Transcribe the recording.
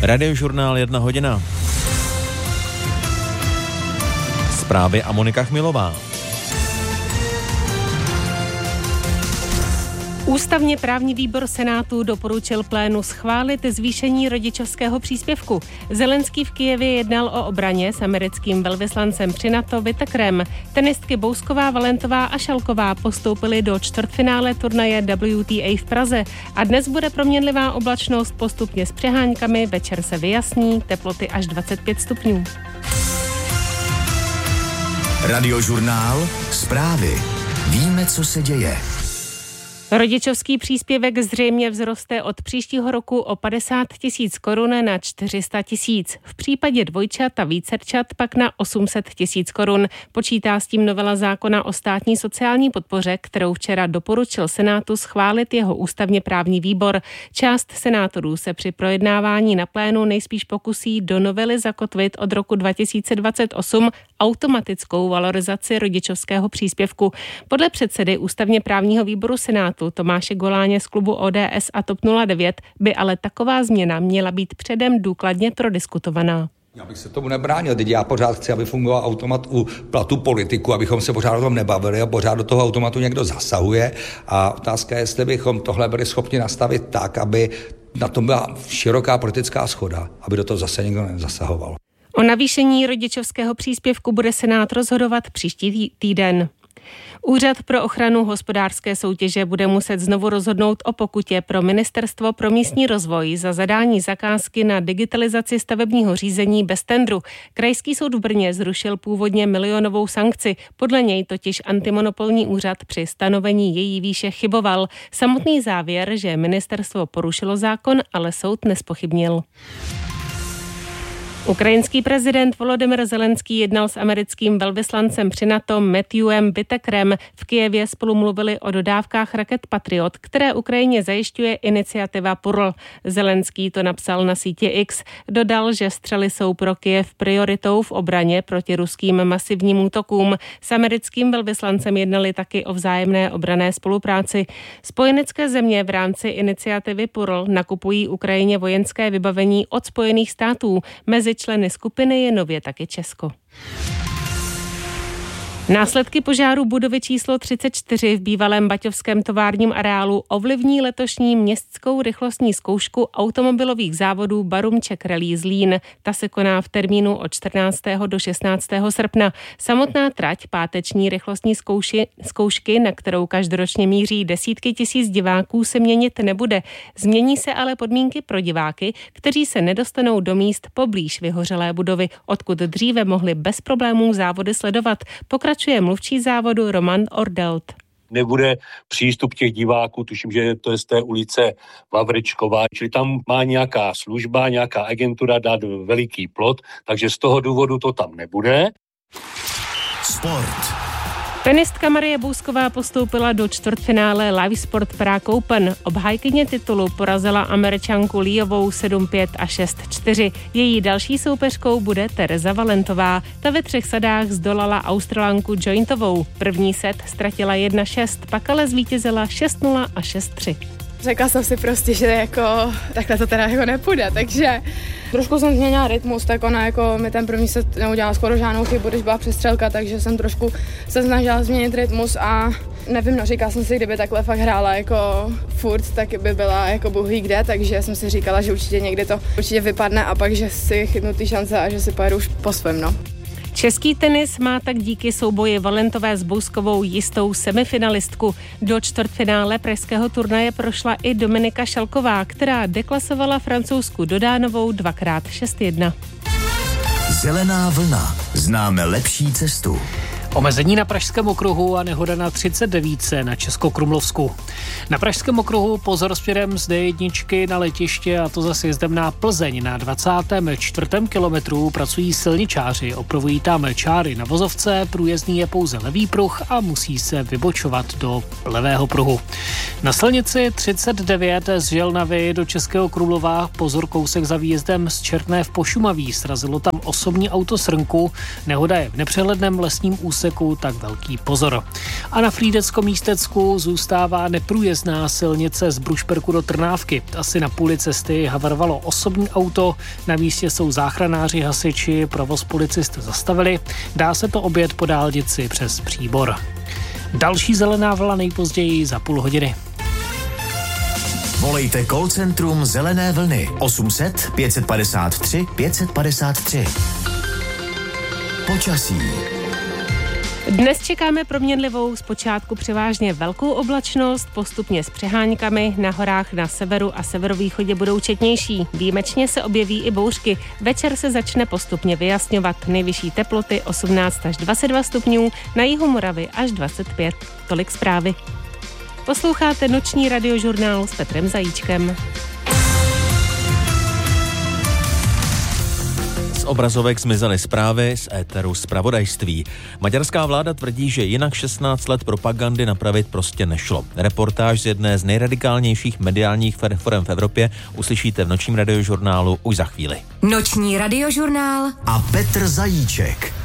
Radiožurnál 1 hodina. Zprávy a Monika Chmilová. Ústavně právní výbor Senátu doporučil plénu schválit zvýšení rodičovského příspěvku. Zelenský v Kyjevě jednal o obraně s americkým velvyslancem při NATO Whittakerem. Tenistky Bousková, Valentová a Šalková postoupily do čtvrtfinále turnaje WTA v Praze a dnes bude proměnlivá oblačnost postupně s přeháňkami, večer se vyjasní, teploty až 25 stupňů. Radiožurnál, zprávy. Víme, co se děje. Rodičovský příspěvek zřejmě vzroste od příštího roku o 50 000 korun na 400 000. V případě dvojčat a vícerčat pak na 800 000 korun. Počítá s tím novela zákona o státní sociální podpoře, kterou včera doporučil Senátu schválit jeho ústavně právní výbor. Část senátorů se při projednávání na plénu nejspíš pokusí do novely zakotvit od roku 2028 automatickou valorizaci rodičovského příspěvku. Podle předsedy ústavně právního výboru Senátu Tomáše Goláně z klubu ODS a TOP 09 by ale taková změna měla být předem důkladně prodiskutovaná. Já bych se tomu nebránil, teď já pořád chci, aby fungoval automat u platu politiku, abychom se pořád o tom nebavili a pořád do toho automatu někdo zasahuje a otázka je, jestli bychom tohle byli schopni nastavit tak, aby na tom byla široká politická shoda, aby do toho zase někdo nezasahoval. O navýšení rodičovského příspěvku bude Senát rozhodovat příští týden. Úřad pro ochranu hospodářské soutěže bude muset znovu rozhodnout o pokutě pro Ministerstvo pro místní rozvoj za zadání zakázky na digitalizaci stavebního řízení bez tendru. Krajský soud v Brně zrušil původně milionovou sankci. Podle něj totiž antimonopolní úřad při stanovení její výše chyboval. Samotný závěr, že ministerstvo porušilo zákon, ale soud nezpochybnil. Ukrajinský prezident Volodymyr Zelenský jednal s americkým velvyslancem při NATO Matthewem Whittakerem. V Kyjevě spolu mluvili o dodávkách raket Patriot, které Ukrajině zajišťuje iniciativa PURL. Zelenský to napsal na síti X. Dodal, že střely jsou pro Kyjev prioritou v obraně proti ruským masivním útokům. S americkým velvyslancem jednali taky o vzájemné obranné spolupráci. Spojenecké země v rámci iniciativy PURL nakupují Ukrajině vojenské vybavení od Spojených států. Mezi členy skupiny je nově taky Česko. Následky požáru budovy číslo 34 v bývalém baťovském továrním areálu ovlivní letošní městskou rychlostní zkoušku automobilových závodů Barum Czech Rally Zlín. Ta se koná v termínu od 14. do 16. srpna. Samotná trať páteční rychlostní zkoušky, na kterou každoročně míří desítky tisíc diváků, se měnit nebude. Změní se ale podmínky pro diváky, kteří se nedostanou do míst poblíž vyhořelé budovy, odkud dříve mohli bez problémů závody sledovat. Pokračuje mluvčí závodu Roman Ordelt. Nebude přístup těch diváků, tuším, že to je z té ulice Vavričková, čili tam má nějaká služba, nějaká agentura dát veliký plot, takže z toho důvodu to tam nebude. Sport. Tenistka Marie Bousková postoupila do čtvrtfinále Live Sport Prague Open. Obhájkyně titulu porazila Američanku Liovou 7-5 a 6-4. Její další soupeřkou bude Tereza Valentová. Ta ve 3 sadách zdolala Australanku Jointovou. První set ztratila 1-6, pak ale zvítězila 6-0 a 6-3. Řekla jsem si prostě, že jako takhle to teda jako nepůjde, takže trošku jsem změnila rytmus, tak ona jako mi ten první set neudělala skoro žádnou chybu, když byla přestřelka, takže jsem trošku se snažila změnit rytmus a nevím, no říkala jsem si, kdyby takhle fakt hrála jako furt, tak by byla jako bůh ví kde, takže jsem si říkala, že určitě někdy to určitě vypadne a pak, že si chytnu ty šance a že si pojedu už po svém, no. Český tenis má tak díky souboji Valentové s Bouskovou jistou semifinalistku. Do čtvrtfinále pražského turnaje prošla i Dominika Šalková, která deklasovala Francouzsku Dodánovou 2x6-1. Zelená vlna. Známe lepší cestu. Omezení na Pražském okruhu a nehoda na 39 na Českokrumlovsku. Na Pražském okruhu pozor směrem z D1 na letiště, a to zase jezdem na Plzeň. Na 24. kilometru pracují silničáři, opravují tam čáry na vozovce, průjezdný je pouze levý pruh a musí se vybočovat do levého pruhu. Na silnici 39 z Želnavy do Českého Krumlova pozor kousek za výjezdem z Čertné v Pošumaví. Srazilo tam osobní auto Srnku. Nehoda je v nepřehledném lesním úseku úseku, tak velký pozor. A na Frýdecko-Místecku zůstává neprůjezdná silnice z Brušperku do Trnávky. Asi na půli cesty havarovalo osobní auto, na místě jsou záchranáři, hasiči, provoz policisté zastavili. Dá se to objet po dálnici přes Příbor. Další zelená vlna nejpozději za půl hodiny. Volejte call centrum Zelené vlny 800 553 553. Počasí. Dnes čekáme proměnlivou, zpočátku převážně velkou oblačnost, postupně s přeháňkami, na horách na severu a severovýchodě budou četnější. Výjimečně se objeví i bouřky. Večer se začne postupně vyjasňovat. Nejvyšší teploty 18 až 22 stupňů, na jihu Moravy až 25. Tolik zprávy. Posloucháte noční radiožurnál s Petrem Zajíčkem. Z obrazovek zmizely zprávy, z éteru zpravodajství. Maďarská vláda tvrdí, že jinak 16 let propagandy napravit prostě nešlo. Reportáž z jedné z nejradikálnějších mediálních forem v Evropě uslyšíte v nočním radiožurnálu už za chvíli. Noční radiožurnál A Petr Zajíček.